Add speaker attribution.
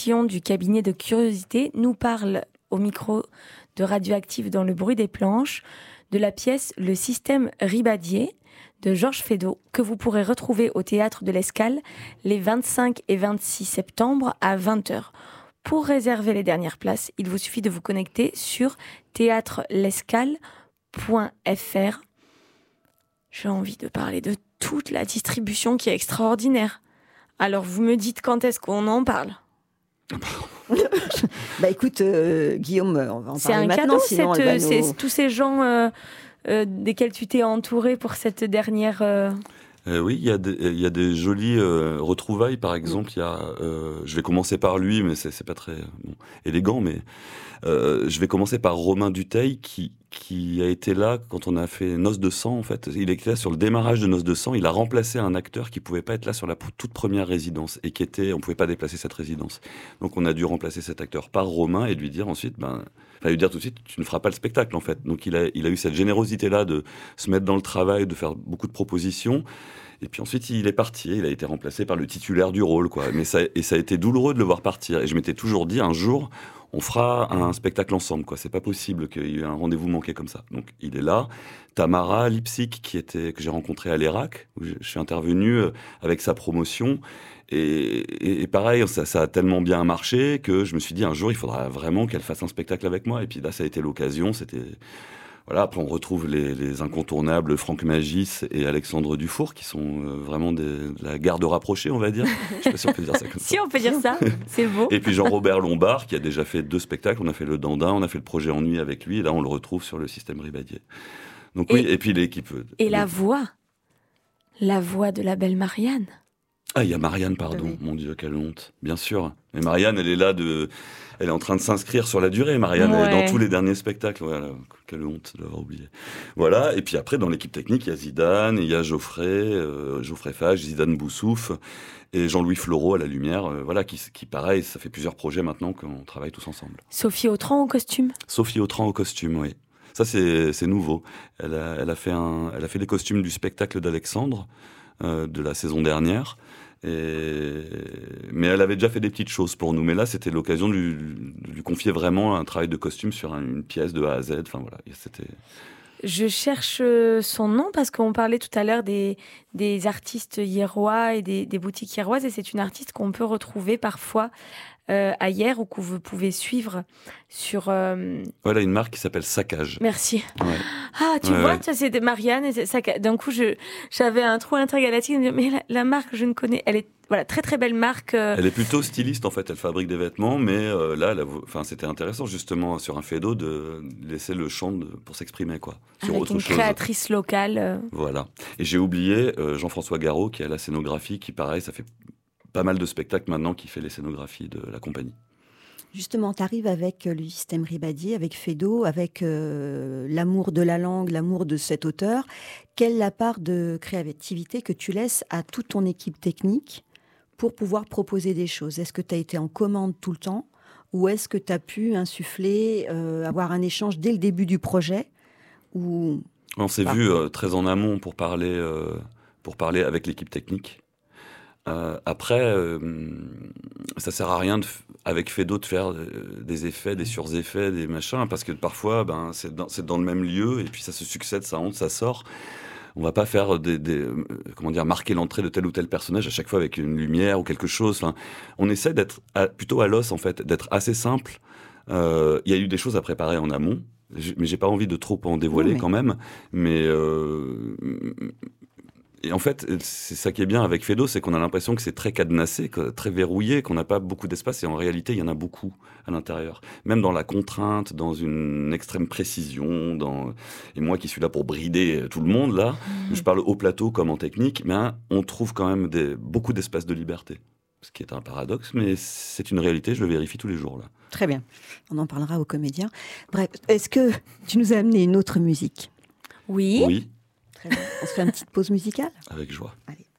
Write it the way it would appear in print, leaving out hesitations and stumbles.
Speaker 1: Cotillon du cabinet de curiosité nous parle au micro de Radioactive dans le bruit des planches de la pièce Le système Ribadier de Georges Feydeau que vous pourrez retrouver au Théâtre de l'Escale les 25 et 26 septembre à 20h. Pour réserver les dernières places, il vous suffit de vous connecter sur théâtrelescale.fr. J'ai envie de parler de toute la distribution qui est extraordinaire. Alors vous me dites quand est-ce qu'on en parle ?
Speaker 2: Bah écoute, Guillaume, on va en parler maintenant.
Speaker 1: C'est un cadeau, c'est tous ces gens desquels tu t'es entouré pour cette dernière...
Speaker 3: Oui, il y a des jolies retrouvailles, par exemple. Je vais commencer par lui, mais c'est pas très élégant, mais je vais commencer par Romain Dutheil, qui a été là quand on a fait Noces de sang, en fait. Il était là sur le démarrage de Noces de sang. Il a remplacé un acteur qui pouvait pas être là sur la toute première résidence et on pouvait pas déplacer cette résidence. Donc on a dû remplacer cet acteur par Romain et lui dire ensuite, lui dire tout de suite, tu ne feras pas le spectacle, en fait. Donc il a eu cette générosité-là de se mettre dans le travail, de faire beaucoup de propositions. Et puis ensuite, il est parti. Il a été remplacé par le titulaire du rôle, quoi. Ça a été douloureux de le voir partir. Et je m'étais toujours dit, un jour, on fera un spectacle ensemble, quoi. C'est pas possible qu'il y ait un rendez-vous manqué comme ça. Donc, il est là. Tamara Lipsic, que j'ai rencontrée à l'ERAC, où je suis intervenu avec sa promotion. Et pareil, ça a tellement bien marché que je me suis dit, un jour, il faudra vraiment qu'elle fasse un spectacle avec moi. Et puis là, ça a été l'occasion. Voilà, après on retrouve les incontournables Franck Magis et Alexandre Dufour qui sont vraiment de la garde rapprochée, on va dire. Je sais pas si on peut dire ça comme ça.
Speaker 1: Si, on peut dire ça, c'est beau.
Speaker 3: Et puis Jean-Robert Lombard qui a déjà fait 2 spectacles. On a fait Le Dandin, on a fait Le Projet Ennui avec lui. Et là, on le retrouve sur le système Ribadier. Donc et puis l'équipe.
Speaker 1: Et la voix de la belle Marianne.
Speaker 3: Ah, il y a Marianne, pardon. Oui. Mon Dieu, quelle honte. Bien sûr. Mais Marianne, elle est là elle est en train de s'inscrire sur la durée, Marianne. Ouais. Elle est dans tous les derniers spectacles. Voilà. Quelle honte de l'avoir oublié. Voilà. Et puis après, dans l'équipe technique, il y a Zidane, il y a Geoffrey Fage, Zidane Boussouf et Jean-Louis Floreau à la lumière. Voilà, qui pareil, ça fait plusieurs projets maintenant qu'on travaille tous ensemble.
Speaker 1: Sophie Autran au costume.
Speaker 3: Sophie Autran au costume, oui. Ça, c'est nouveau. Elle a fait les costumes du spectacle d'Alexandre de la saison dernière. Mais elle avait déjà fait des petites choses pour nous. Mais là, c'était l'occasion de lui confier vraiment un travail de costume sur une pièce de A à Z. Enfin voilà, c'était...
Speaker 1: Je cherche son nom parce qu'on parlait tout à l'heure des artistes hiérois et des boutiques hiéroises. Et c'est une artiste qu'on peut retrouver parfois à Hyères ou que vous pouvez suivre sur...
Speaker 3: Voilà, une marque qui s'appelle Saccage.
Speaker 1: Merci.
Speaker 3: Ouais.
Speaker 1: Ah, tu vois, ça c'était Marianne. Et d'un coup, j'avais un trou intergalactique. Mais la marque, je ne connais... Elle est très très belle marque.
Speaker 3: Elle est plutôt styliste en fait. Elle fabrique des vêtements, mais là, c'était intéressant justement sur un Feydeau de laisser le champ pour s'exprimer, quoi. Sur
Speaker 1: avec
Speaker 3: autre
Speaker 1: une
Speaker 3: chose.
Speaker 1: Créatrice locale.
Speaker 3: Voilà. Et j'ai oublié Jean-François Garot qui a la scénographie, qui pareil, ça fait pas mal de spectacles maintenant, qui fait les scénographies de la compagnie.
Speaker 2: Justement, tu arrives avec le système Ribadier, avec Feydeau, avec l'amour de la langue, l'amour de cet auteur. Quelle est la part de créativité que tu laisses à toute ton équipe technique pour pouvoir proposer des choses ? Est-ce que tu as été en commande tout le temps ou est-ce que tu as pu insuffler, avoir un échange dès le début du projet ou...
Speaker 3: On s'est vu très en amont pour parler avec l'équipe technique. Après, ça sert à rien avec Feydeau de faire des effets, des sur-effets, des machins, parce que parfois, c'est dans le même lieu, et puis ça se succède, ça monte, ça sort. On va pas faire marquer l'entrée de tel ou tel personnage à chaque fois avec une lumière ou quelque chose. Enfin, on essaie d'être plutôt à l'os, en fait, d'être assez simple. Il y a eu des choses à préparer en amont, mais j'ai pas envie de trop en dévoiler quand même. Et en fait, c'est ça qui est bien avec Feydeau, c'est qu'on a l'impression que c'est très cadenassé, très verrouillé, qu'on n'a pas beaucoup d'espace. Et en réalité, il y en a beaucoup à l'intérieur. Même dans la contrainte, dans une extrême précision. Et moi qui suis là pour brider tout le monde, là, je parle au plateau comme en technique, mais on trouve quand même beaucoup d'espace de liberté. Ce qui est un paradoxe, mais c'est une réalité, je le vérifie tous les jours, là.
Speaker 2: Très bien, on en parlera aux comédiens. Bref, est-ce que tu nous as amené une autre musique ?
Speaker 1: Oui.
Speaker 3: Oui.
Speaker 2: Très bien. On se fait une petite pause musicale ?
Speaker 3: Avec joie.
Speaker 2: Allez.